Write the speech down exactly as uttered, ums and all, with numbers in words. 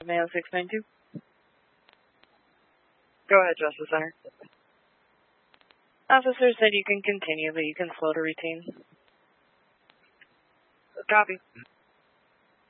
Mayo six nine two. Go ahead, Justice Center. Officer said you can continue, but you can slow to routine. Copy.